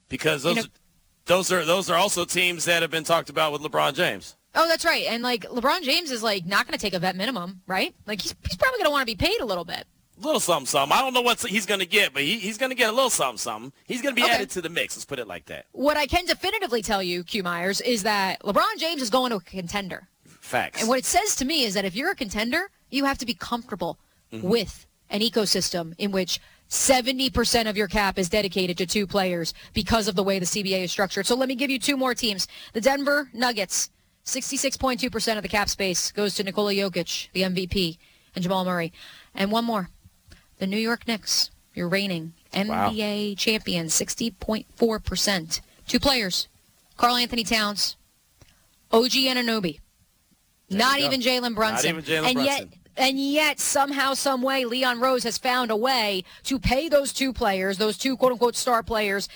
Because those are also teams that have been talked about with LeBron James. Oh, that's right. And, LeBron James is, not going to take a vet minimum, right? He's probably going to want to be paid a little bit. A little something, something. I don't know what he's going to get, but he's going to get a little something, something. He's going to be added to the mix. Let's put it like that. What I can definitively tell you, Q Myers, is that LeBron James is going to a contender. Facts. And what it says to me is that if you're a contender, you have to be comfortable with an ecosystem in which 70% of your cap is dedicated to two players because of the way the CBA is structured. So let me give you two more teams. The Denver Nuggets, 66.2% of the cap space goes to Nikola Jokic, the MVP, and Jamal Murray. And one more. The New York Knicks, your reigning NBA champion, 60.4%. Two players, Karl Anthony Towns, OG Anunoby. Not even Jalen Brunson. And yet, somehow, some way, Leon Rose has found a way to pay those two players, those two quote-unquote star players,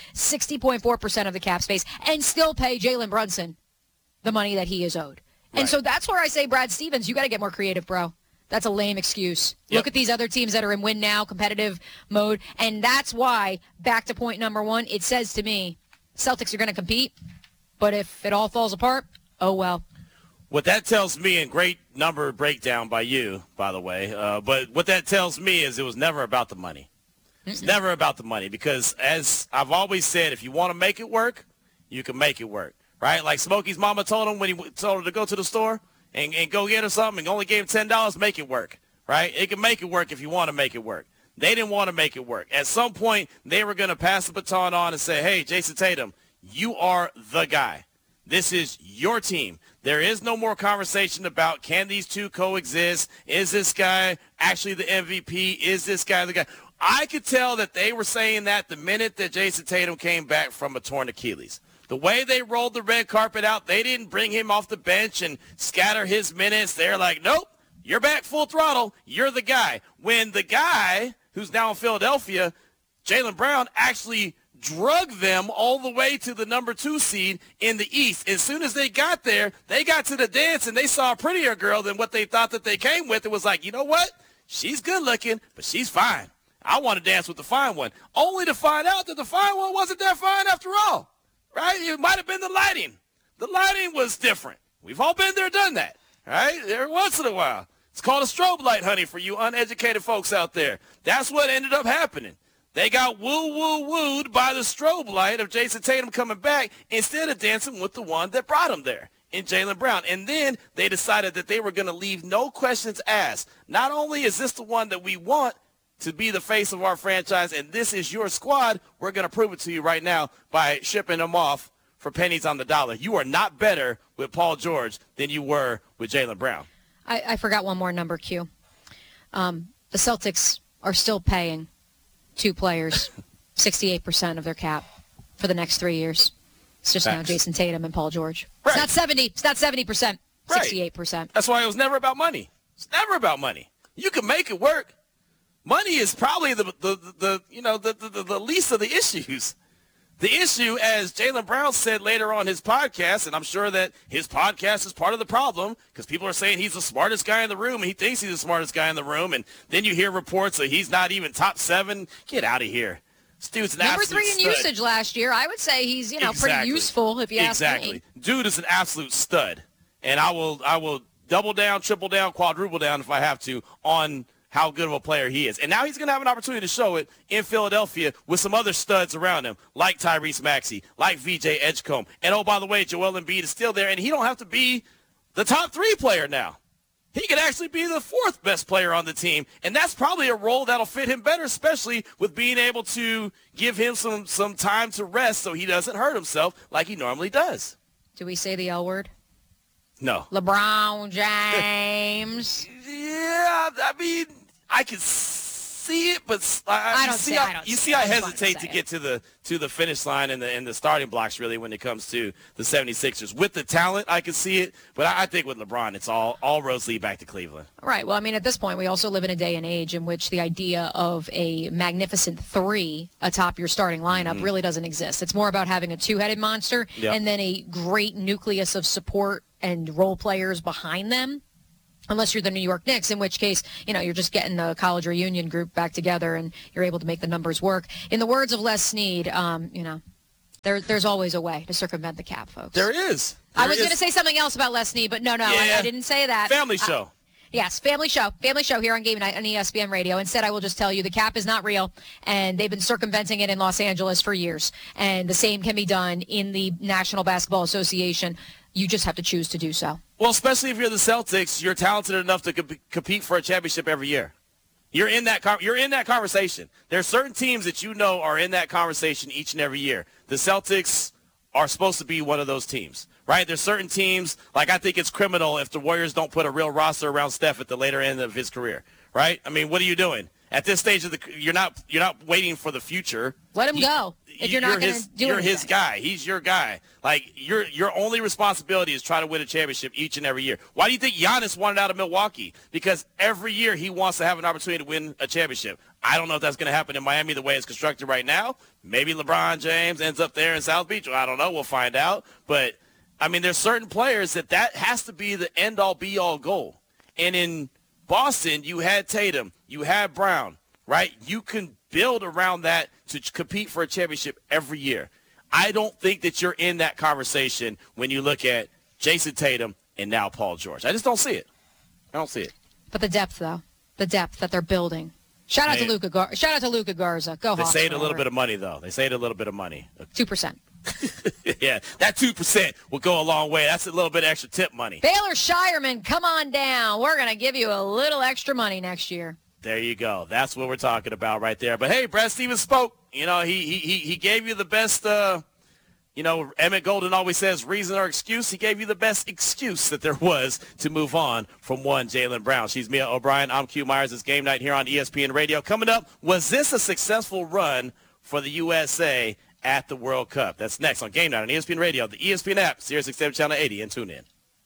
60.4% of the cap space, and still pay Jalen Brunson the money that he is owed. And so that's where I say, Brad Stevens, you got to get more creative, bro. That's a lame excuse. Yep. Look at these other teams that are in win now, competitive mode. And that's why, back to point number one, it says to me, Celtics are going to compete, but if it all falls apart, oh well. What that tells me, and great number breakdown by you, by the way, but what that tells me is it was never about the money. It's never about the money because, as I've always said, if you want to make it work, you can make it work, right? Like Smokey's mama told him when he told her to go to the store and go get her something and only gave him $10, make it work, right? It can make it work if you want to make it work. They didn't want to make it work. At some point, they were going to pass the baton on and say, hey, Jason Tatum, you are the guy. This is your team. There is no more conversation about can these two coexist? Is this guy actually the MVP? Is this guy the guy? I could tell that they were saying that the minute that Jason Tatum came back from a torn Achilles. The way they rolled the red carpet out, they didn't bring him off the bench and scatter his minutes. They're like, nope, you're back full throttle. You're the guy. When the guy who's now in Philadelphia, Jaylen Brown, actually drug them all the way to the number 2 seed in the East. As soon as they got there, they got to the dance and they saw a prettier girl than what they thought that they came with. It was like, you know what? She's good looking, but she's fine. I want to dance with the fine one. Only to find out that the fine one wasn't that fine after all. Right? It might have been the lighting. The lighting was different. We've all been there, done that. Right? Every once in a while. It's called a strobe light, honey, for you uneducated folks out there. That's what ended up happening. They got wooed by the strobe light of Jason Tatum coming back instead of dancing with the one that brought him there in Jaylen Brown. And then they decided that they were going to leave no questions asked. Not only is this the one that we want to be the face of our franchise, and this is your squad, we're going to prove it to you right now by shipping them off for pennies on the dollar. You are not better with Paul George than you were with Jaylen Brown. I forgot one more number, Q. The Celtics are still paying two players 68% of their cap for the next 3 years. It's just now Jason Tatum and Paul George. Right. It's not 70. It's not 70%. 68%. That's why it was never about money. It's never about money. You can make it work. Money is probably the least of the issues. The issue, as Jaylen Brown said later on his podcast, and I'm sure that his podcast is part of the problem because people are saying he's the smartest guy in the room and he thinks he's the smartest guy in the room, and then you hear reports that he's not even top 7. Get out of here. This dude's an number absolute 3 in stud. usage last year. I would say he's pretty useful if you ask me. Exactly. Dude is an absolute stud, and I will double down, triple down, quadruple down if I have to on how good of a player he is. And now he's going to have an opportunity to show it in Philadelphia with some other studs around him, like Tyrese Maxey, like VJ Edgecombe. And, oh, by the way, Joel Embiid is still there, and he don't have to be the top 3 player now. He could actually be the 4th best player on the team, and that's probably a role that'll fit him better, especially with being able to give him some time to rest so he doesn't hurt himself like he normally does. Do we say the L word? No. LeBron James. Yeah, I mean, I can see it, but I hesitate to get to the finish line and the starting blocks really when it comes to the 76ers. With the talent, I can see it, but I think with LeBron, it's all roads lead back to Cleveland. Right. Well, I mean, at this point, we also live in a day and age in which the idea of a magnificent 3 atop your starting lineup really doesn't exist. It's more about having a two-headed monster and then a great nucleus of support and role players behind them. Unless you're the New York Knicks, in which case, you're just getting the college reunion group back together and you're able to make the numbers work. In the words of Les Snead, There's always a way to circumvent the cap, folks. There is. I was going to say something else about Les Snead, but no, I didn't say that. Family show. Yes, family show here on Game Night on ESPN Radio. Instead, I will just tell you the cap is not real, and they've been circumventing it in Los Angeles for years. And the same can be done in the National Basketball Association. You just have to choose to do so. Well, especially if you're the Celtics, you're talented enough to compete for a championship every year. You're in that conversation. There are certain teams that you know are in that conversation each and every year. The Celtics are supposed to be one of those teams, right? There's certain teams, like I think it's criminal if the Warriors don't put a real roster around Steph at the later end of his career, right? I mean, what are you doing? At this stage of you're not waiting for the future. Let him go. If you're not going to do You're anything. his guy. He's your guy. Like, your only responsibility is try to win a championship each and every year. Why do you think Giannis wanted out of Milwaukee? Because every year he wants to have an opportunity to win a championship. I don't know if that's going to happen in Miami the way it's constructed right now. Maybe LeBron James ends up there in South Beach. I don't know. We'll find out. But, I mean, there's certain players that has to be the end-all, be-all goal. And in Boston, you had Tatum. You had Brown, right? You can build around that to compete for a championship every year. I don't think that you're in that conversation when you look at Jason Tatum and now Paul George. I just don't see it. I don't see it. But the depth, though, the depth that they're building. Shout out to Luka Garza. Go Hawks. They saved a little bit of money, though. They saved a little bit of money. 2%. Yeah, that 2% will go a long way. That's a little bit extra tip money. Baylor Shireman, come on down. We're going to give you a little extra money next year. There you go. That's what we're talking about right there. But, hey, Brad Stevens spoke. You know, he gave you the best, Emmett Golden always says reason or excuse. He gave you the best excuse that there was to move on from one Jaylen Brown. She's Mia O'Brien. I'm Q Myers. It's Game Night here on ESPN Radio. Coming up, was this a successful run for the USA at the World Cup? That's next on Game Night on ESPN Radio, the ESPN app, Sirius XM Channel 80, and tune in.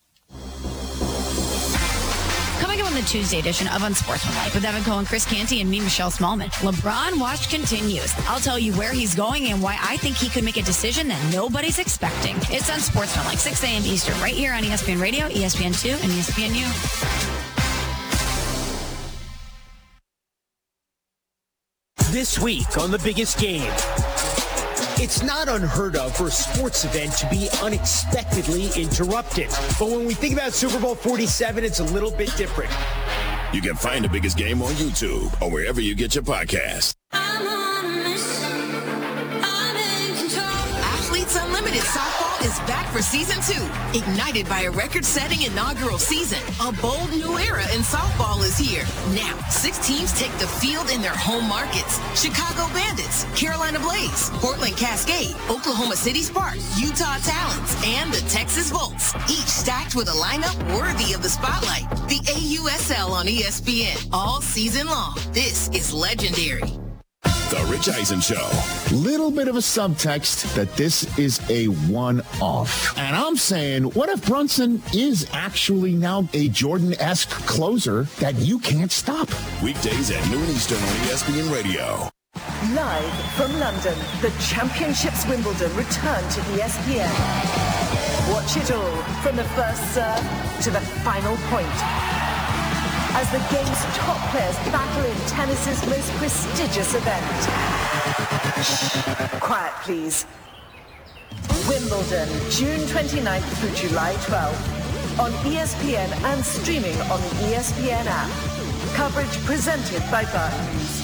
Coming up on the Tuesday edition of Unsportsmanlike with Evan Cohen, Chris Canty, and me, Michelle Smallman. LeBron watch continues. I'll tell you where he's going and why I think he could make a decision that nobody's expecting. It's Unsportsmanlike, 6 a.m. Eastern, right here on ESPN Radio, ESPN2, and ESPNU. This week on The Biggest Game. It's not unheard of for a sports event to be unexpectedly interrupted. But when we think about Super Bowl 47, it's a little bit different. You can find The Biggest Game on YouTube or wherever you get your podcasts. Athletes Unlimited Softball is back for Season 2. Ignited by a record-setting inaugural season, a bold new era in softball is here. Now, 6 teams take the field in their home markets. Chicago Bandits, Carolina Blaze, Portland Cascade, Oklahoma City Sparks, Utah Talons, and the Texas Volts. Each stacked with a lineup worthy of the spotlight. The AUSL on ESPN all season long. This is legendary. The Rich Eisen Show. Little bit of a subtext that this is a one-off. And I'm saying, what if Brunson is actually now a Jordan-esque closer that you can't stop? Weekdays at noon Eastern on ESPN Radio. Live from London, the Championships Wimbledon return to ESPN. Watch it all from the first serve to the final point. As the game's top players battle in tennis's most prestigious event. Shh, quiet please. Wimbledon, June 29th through July 12th. On ESPN and streaming on the ESPN app. Coverage presented by Barclays.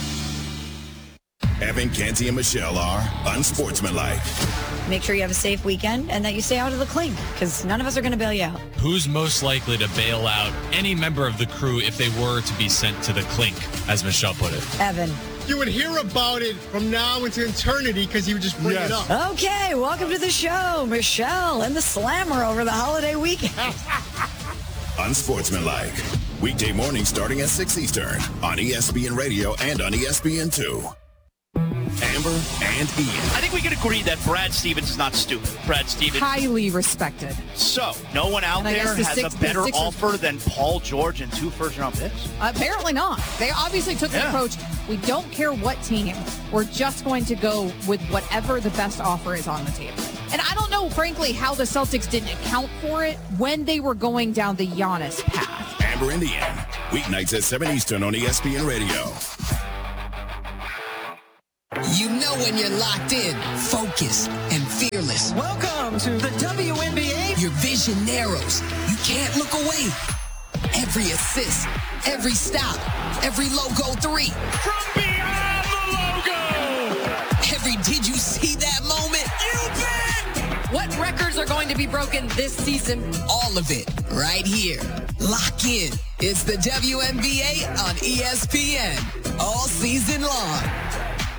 Evan, Canty, and Michelle are Unsportsmanlike. Make sure you have a safe weekend and that you stay out of the clink, because none of us are going to bail you out. Who's most likely to bail out any member of the crew if they were to be sent to the clink, as Michelle put it? Evan. You would hear about it from now into eternity because he would just bring it up. Okay, welcome to the show, Michelle and the Slammer over the holiday weekend. Unsportsmanlike. Weekday morning starting at 6 Eastern on ESPN Radio and on ESPN2. Amber and Ian. I think we can agree that Brad Stevens is not stupid. Brad Stevens. Highly respected. So, no one out there has a better offer than Paul George and 2 first-round picks? Apparently not. They obviously took the approach, we don't care what team. We're just going to go with whatever the best offer is on the table. And I don't know, frankly, how the Celtics didn't account for it when they were going down the Giannis path. Amber and Ian. Weeknights at 7 Eastern on ESPN Radio. You know when you're locked in, focused, and fearless. Welcome to the WNBA. Your vision narrows. You can't look away. Every assist, every stop, every logo three. From beyond the logo. Every did you see that moment? You bet. What records are going to be broken this season? All of it right here. Lock in. It's the WNBA on ESPN all season long.